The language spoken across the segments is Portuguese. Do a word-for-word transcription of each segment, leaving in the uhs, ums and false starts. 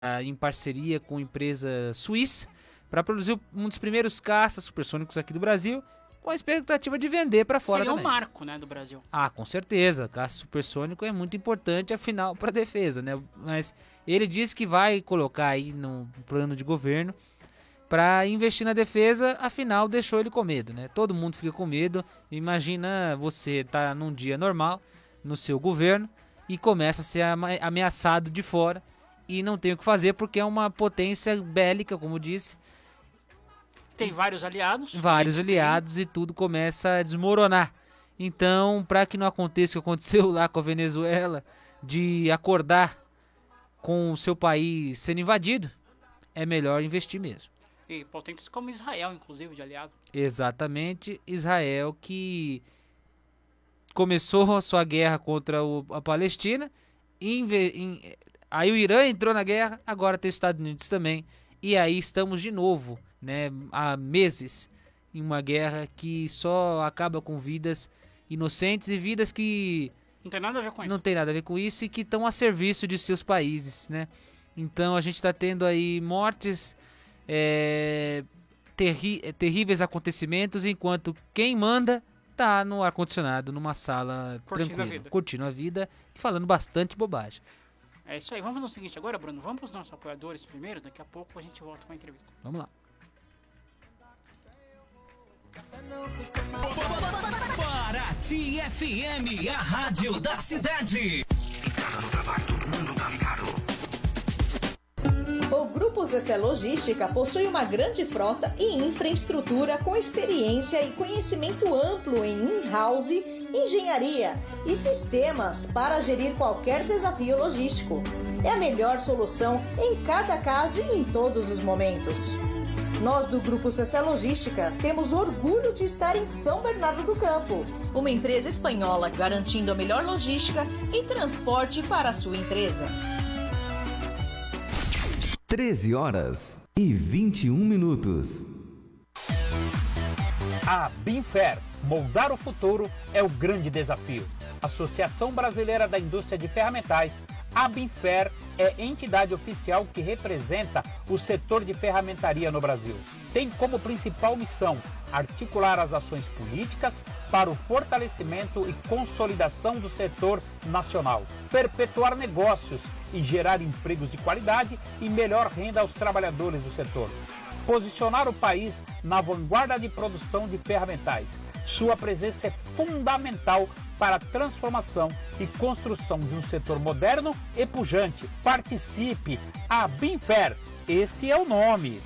em parceria com empresa suíça para produzir um dos primeiros caças supersônicos aqui do Brasil, com a expectativa de vender para fora Seria também. um marco, né, do Brasil. Ah, com certeza. Caça supersônico é muito importante, afinal, para a defesa, né? Mas ele disse que vai colocar aí no plano de governo para investir na defesa, afinal deixou ele com medo, né? Todo mundo fica com medo. Imagina você tá num dia normal no seu governo e começa a ser ameaçado de fora e não tem o que fazer porque é uma potência bélica, como disse. Tem vários aliados. Vários aliados e tudo começa a desmoronar. Então, para que não aconteça o que aconteceu lá com a Venezuela, de acordar com o seu país sendo invadido, é melhor investir mesmo. E potências como Israel, inclusive, de aliado. Exatamente, Israel que começou a sua guerra contra o, a Palestina, em, em, aí o Irã entrou na guerra, agora tem os Estados Unidos também, e aí estamos de novo, né, há meses, em uma guerra que só acaba com vidas inocentes e vidas que não tem nada a ver com isso. Não tem nada a ver com isso e que estão a serviço de seus países, né? Então a gente está tendo aí mortes, é, terri terríveis acontecimentos, enquanto quem manda tá no ar-condicionado, numa sala curtindo tranquila, a vida. curtindo a vida e falando bastante bobagem. É isso aí. Vamos fazer o seguinte agora, Bruno. Vamos para os nossos apoiadores primeiro. Daqui a pouco a gente volta com a entrevista. Vamos lá. Paraty F M, a rádio da cidade. Em casa, no trabalho, todo mundo tá ligado. O Grupo Zecé Logística possui uma grande frota e infraestrutura com experiência e conhecimento amplo em in-house, engenharia e sistemas para gerir qualquer desafio logístico. É a melhor solução em cada caso e em todos os momentos. Nós do Grupo Zecé Logística temos orgulho de estar em São Bernardo do Campo, uma empresa espanhola garantindo a melhor logística e transporte para a sua empresa. treze horas e vinte e um minutos. A Binfer, moldar o futuro é o grande desafio. Associação Brasileira da Indústria de Ferramentais, a Binfer é entidade oficial que representa o setor de ferramentaria no Brasil. Tem como principal missão articular as ações políticas para o fortalecimento e consolidação do setor nacional, perpetuar negócios e gerar empregos de qualidade e melhor renda aos trabalhadores do setor. Posicionar o país na vanguarda de produção de ferramentais. Sua presença é fundamental para a transformação e construção de um setor moderno e pujante. Participe! A Binfer, esse é o nome.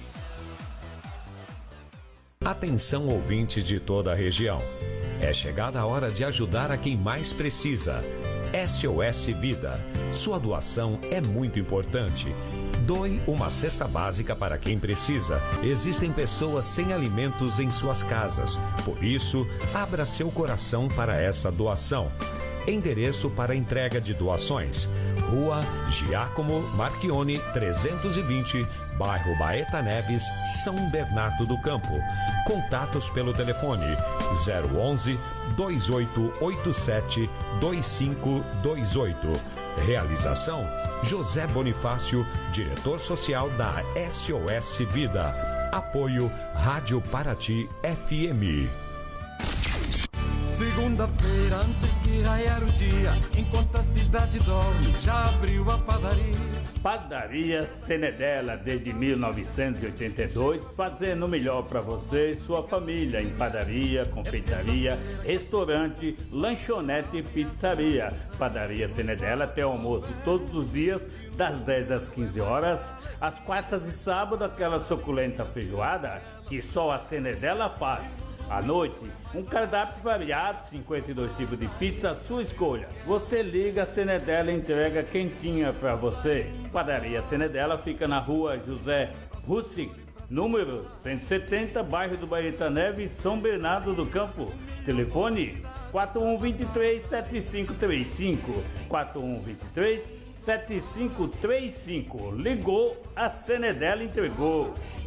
Atenção, ouvintes de toda a região. É chegada a hora de ajudar a quem mais precisa. S O S Vida. Sua doação é muito importante. Doe uma cesta básica para quem precisa. Existem pessoas sem alimentos em suas casas. Por isso, abra seu coração para essa doação. Endereço para entrega de doações: Rua Giacomo Marchione trezentos e vinte, bairro Baeta Neves, São Bernardo do Campo. Contatos pelo telefone zero onze, dois oito oito sete, dois cinco dois oito. Realização: José Bonifácio, diretor social da S O S Vida. Apoio Rádio Paraty F M. Segunda-feira, antes de raiar o dia, enquanto a cidade dorme, já abriu a padaria. Padaria Cenedela, desde mil novecentos e oitenta e dois, fazendo o melhor para você e sua família em padaria, confeitaria, restaurante, lanchonete e pizzaria. Padaria Cenedela tem almoço todos os dias, das dez às quinze horas, às quartas e sábado, aquela suculenta feijoada que só a Cenedela faz. À noite, um cardápio variado, cinquenta e dois tipos de pizza à sua escolha. Você liga, a Cenedela entrega quentinha para você. Padaria Cenedela fica na rua José Russick, número cento e setenta, bairro do Baeta Neves, São Bernardo do Campo. Telefone quatro um dois três, sete cinco três cinco, quatro um dois três, sete cinco três cinco. Ligou, a Cenedela entregou.